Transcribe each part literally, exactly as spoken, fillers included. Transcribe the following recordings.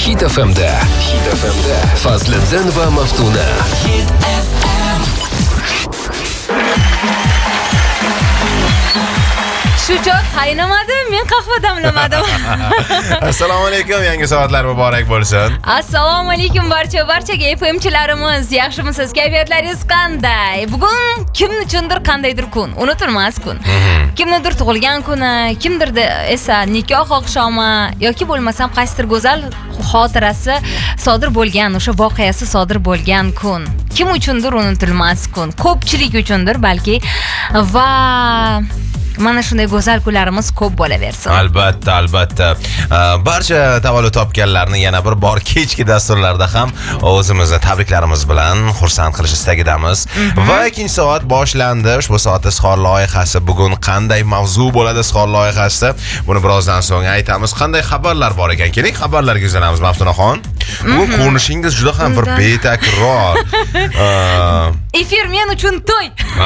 Hit F M'da Hit F M'da Fazliddin va Maftuna. Hit F M. Shu chot qaynamadim, men qahva damlamadim. Assalomu alaykum, yangi soatlar muborak bo'lsin. Assalomu alaykum barcha barchaga F M'chilarimiz, yaxshimisiz? Kayfiyatlaringiz qanday? Bugun kim uchundir qandaydir kun, unutilmas kun. Kimnidir tug'ilgan kuni, kimdirda esa nikoh oqshomi yoki bo'lmasam qaysidir go'zal xotirasi sodir bo'lgan, o'sha voqeasi sodir bo'lgan kun. Kim uchundir unutilmas kun, ko'pchilik uchundir balki va mana shunday go'zal kunlarimiz ko'p bo'laversin. Albatta, albatta. Barcha tavallud topganlarni yana bir bor kechki dasturlarda ham o'zimizni tabriklarimiz bilan xursand qilish istagidamiz. Va ikkinchi soat boshlandi. Ushbu soatda Isxor loyihasi bugun qanday mavzu bo'ladi? Isxor loyihasida buni birozdan so'ng aytamiz. Qanday xabarlar bor ekan? Keling, xabarlarga yo'nalamiz, Maftunaxon. Bu ko'rinishingiz juda ham bir betakror. Efir men uchun to'y.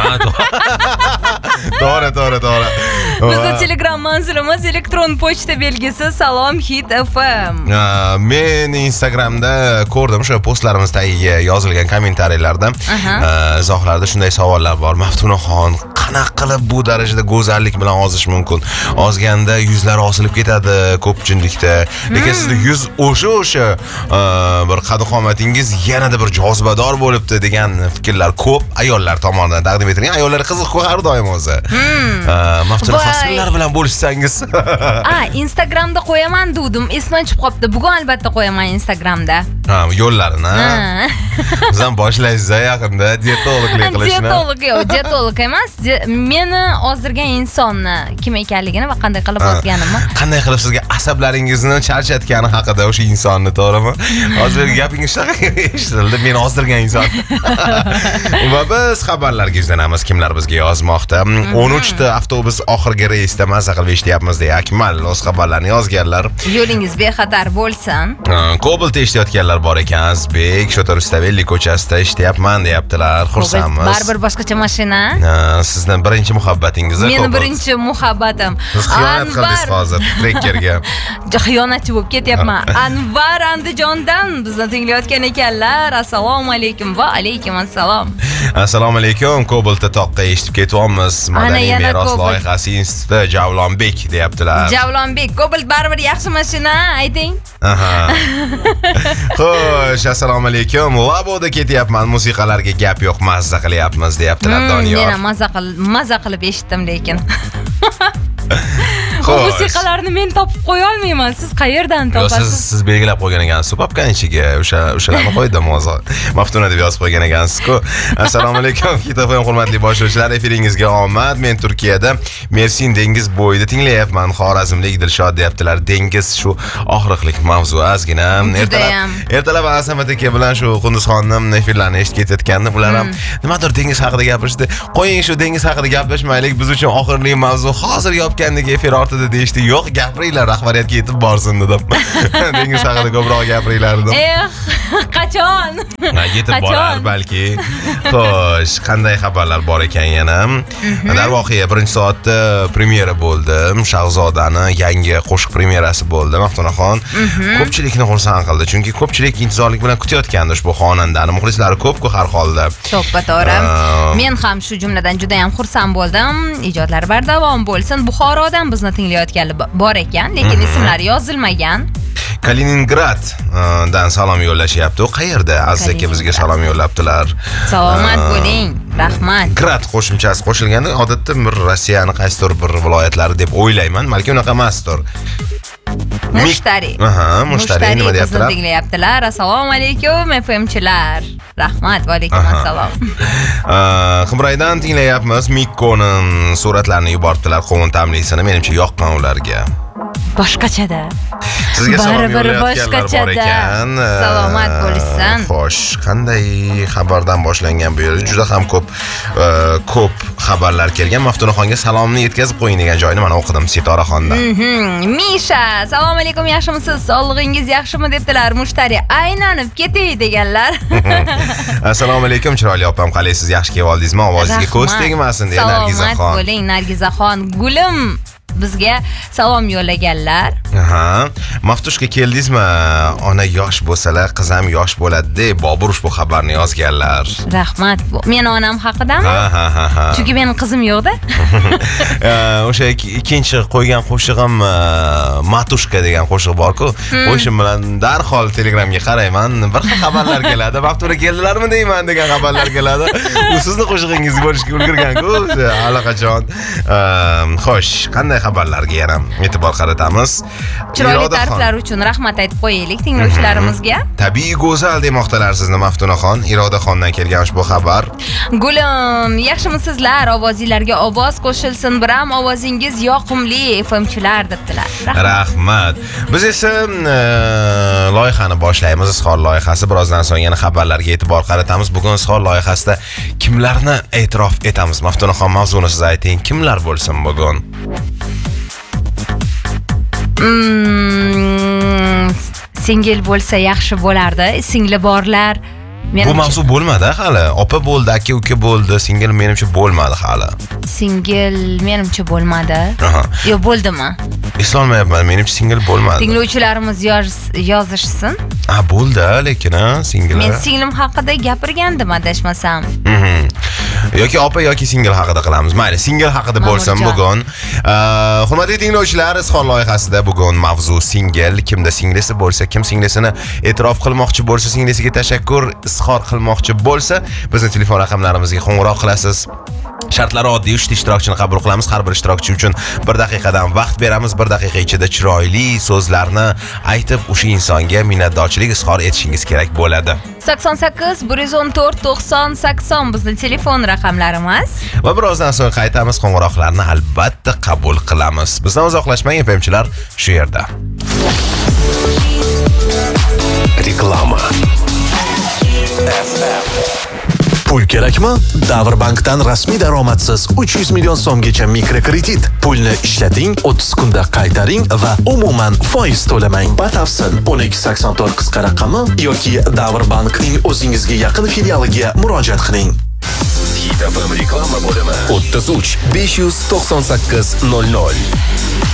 To'g'ri, to'g'ri, to'g'ri. Bizning Telegram manzilimiz elektron pochta belgisi Salom Hit F M. Men Instagramda ko'rdim, o'sha postlarimiz tagiga yozilgan kommentariyalarda izohlarda shunday savollar bor. Maftunaxon, qanaqa qilib bu darajada go'zallik bilan ozish mumkin? Ozganda yuzlar osilib ketadi ko'pchilikda. Lekin sizning yuz o'sha o'sha bir qad-qomatingiz yanada bir jozibador bo'libdi degan fikrlar ko'p ayollar tomonidan taqdim etilgan. Ayollar qiziq-ku har doim o'zi. Maftuna fasllar bilan bo'lishsangiz. A, Instagramda qo'yaman dedim, esdan chiqib qopti. Bugun albatta qo'yaman Instagramda. Ha, yo'llarini. Bizdan boshlaysiz yaqinda dietologlik qilishni. Dietolog yo'q, dietolog emas. Meni ozdirgan insonni kim ekanligini va qanday qilib ozganimni. Qanday qilib sizga asablaringizni charchatgani haqida o'sha insonni, to'g'rimi? Hozir gapingiz shaqaga eshitildi, meni ozdirgan inson. Va biz xabarlarga yuzlanamiz, kimlar bizga yozmoqda. o'n uchta avtobus oxirgi reysda maza qilib eshityapmiz deya Akmal o'z xabarlarini yozganlar. Yo'lingiz bexatar bo'lsin. Cobalt eshitayotganlar bor ekan. Azbek Shotor Rustavelli ko'chasida eshityapman deyaptilar. Xursandmiz. Baribir boshqacha mashina. Sizning birinchi muhabbatingiz Cobalt. Meni birinchi muhabbatim. Siz xiyonat qildingiz hozir Trekkerga. Xiyonatchi bo'lib ketyapman. Anvar Andijondan bizni tinglayotgan ekanlar. Assalomu alaykum va alaykum assalom. Assalomu alaykum. Cobaltda toqqa eshitib ketyapmiz. Madaniy meros loyihasi instituti Javlonbek deyaptilar. Javlonbek, Cobalt baribir yaxshi mashina, ayting. Aha. Xo'sh, assalomu alaykum. Laboda ketyapman, musiqalarga gap yo'q, mazza qilyapmiz deyaptilar Doniyor. Men mazza qilib, mazza qilib eshitdim lekin. Musiqalarni men topib qo'ya olmayman. Siz qayerdan topasiz? Siz siz belgilab qo'ygan ekansiz, papkan ichiga o'sha o'shalarni qo'ydim hozir. Maftuna deb yozib qo'ygan ekansiz-ku. Assalomu alaykum. Hit F M hurmatli boshlovchilar, efiringizga omad. Men Turkiyada Mersin dengiz bo'yida tinglayapman. Xorazmlik Dilshod deyaptilar. Dengiz shu og'riqlik mavzu ozgina. Ertalab ertalab Asamat aka bilan shu Qunduzxonning efirlarini eshitib ketayotgandim. Ular ham nimadir dengiz haqida gapirishdi. Qo'ying shu dengiz haqida gaplashmaylik. Biz uchun oxirgi mavzu hozir yopgandek efir ortida deyishdi. Yo'q, gapiringlar, rahbariyatga yetib borsin dedim. Dengiz haqida ko'proq gapiringlar dedim. Eh, qachon? Yetib borar balki. Xo'sh, qanday xabarlar bor ekan yana? Darvoqe birinchi soatda premyera bo'ldi. Shahzodani yangi qo'shiq premyerasi bo'ldi. Maftunaxon ko'pchilikni xursand qildi, chunki ko'pchilik intizorlik bilan kutayotgandi ushbu xonandani. Muxlislari ko'p-ku har holda. To'ppa-to'g'ri. Men ham shu jumladan juda ham xursand bo'ldim. Ijodlari bardavom bo'lsin. Buxorodan bizni tinglayotganlar bor ekan, lekin ismlari yozilmagan. Kaliningrad dan salom yo'llashyapti. U qayerda? Aziz aka bizga salom yo'llabdilar. Salomat bo'ling. Rahmat. Grad qo'shimchasi qo'shilganda odatda bir Rossiyani qaysidir bir viloyatlari deb o'ylayman, balki unaqa emasdir. Mushtari. Aha, mushtari nima deyaptilar? Tinglayaptilar. Assalomu alaykum F M'chilar. Rahmat va alaykum assalom. Qibraydan tinglayapmiz. Mikkoning suratlarini yuboribdilar, qovun tamlisini. Menimcha yoqqan ularga. Boshqachada. Sizga salom yo'llayotganlar bor ekan. Salomat bo'lishsin. Xo'sh, qanday xabardan boshlangan bu yer? Juda ham ko'p ko'p xabarlar kelgan. Maftunaxonga salomni yetkazib qo'ying degan joyni mana o'qidim Sitoraxondan. Misha, assalomu alaykum, yaxshimisiz? Sog'lig'ingiz yaxshimi debdilar. Mushtari aynanib ketay deganlar. Assalomu alaykum, chiroyli opam, qalaysiz? Yaxshi kelib oldingizmi? Ovozingizga ko'z tegmasin deya Nargizaxon. Salomat bo'ling Nargizaxon. Gulim bizga salom yo'llaganlar. Aha. Maftushga keldingizmi? Ona yosh bo'lsalar, qiz ham yosh bo'ladi-de. Bobur ushbu xabarni yozganlar. Rahmat. Men onam haqidami? Ha ha ha ha. Chunki mening qizim yo'q-da. O'sha ikkinchi qo'ygan qo'shig'im Matushka degan qo'shiq bor-ku. Qo'shim bilan darhol Telegramga qarayman. Bir xil xabarlar keladi. Vaqtida keldilarmi deyman degan xabarlar keladi. U sizni qo'shig'ingiz bo'lishga ulgurgan-ku. Allaqachon. Xo'sh, qanday xabarlarga yana e'tibor qaratamiz? Chiroyli ta'riflar uchun rahmat aytib qo'yaylik tinglovchilarimizga. Tabiiy go'zal demoqdalar sizni Maftunaxon. Irodaxondan kelgan ushbu xabar. Gulim, yaxshimisizlar? Ovozingizlarga ovoz qo'shilsin, biram ovozingiz yoqimli F M chilar debdilar. Rahmat. Biz esa loyihani boshlaymiz. Izhor loyihasi. Birozdan so'ng yana xabarlarga e'tibor qaratamiz. Bugun izhor loyihasida kimlarni e'tirof etamiz? Maftunaxon, mavzuni siz ayting. Kimlar bo'lsin bugun? Hmm, singil bo'lsa yaxshi bo'lardi. Singli borlar. Bu mavzu bo'lmadi hali. Opa bo'ldi, aka uka bo'ldi. Singil menimcha bo'lmadi hali. Singil menimcha bo'lmadi. Yo, bo'ldimi? Eslolmayapman. Menimcha singil bo'lmadi. Tinglovchilarimiz yozishsin. Ha, bo'ldi, lekin ha, singil. Men singlim haqida gapirgandim, adashmasam. Yoki opa yoki singil haqida qilamiz. Mayli, singil haqida bo'lsin bugun. Hurmatli tinglovchilar, izhor loyihasida bugun mavzu singil. Kimda singlisi bo'lsa, kim singlisini e'tirof qilmoqchi bo'lsa, singlisiga tashakkur izhor qilmoqchi bo'lsa, bizning telefon raqamlarimizga qo'ng'iroq qilasiz. Shartlari oddiy, uchta ishtirokchini qabul qilamiz. Har bir ishtirokchi uchun bir daqiqadan vaqt beramiz. bir daqiqa ichida chiroyli so'zlarni aytib, o'sha insonga minnatdorchilik izhor etishingiz kerak bo'ladi. sakson sakkiz bir yuz o'n to'rt to'qson sakson bizning telefon raqamlarimiz. Va birozdan so'ng qaytamiz, qo'ng'iroqlarni albatta qabul qilamiz. Bizdan uzoqlashmang, F M chilar shu yerda. Reklama. Pul kerakmi? Davrbankdan rasmiy daromadsiz uch yuz million so'mgacha mikrokredit. Pulni ishlating, o'ttiz kunda qaytaring va umuman foiz to'lamang. Batafsil o'n ikki sakson to'rt qisqa raqami yoki Davrbankning o'zingizga yaqin filialiga murojaat qiling. Hit F M reklama bo'limi o'ttiz uch besh yuz to'qson sakkiz nol nol.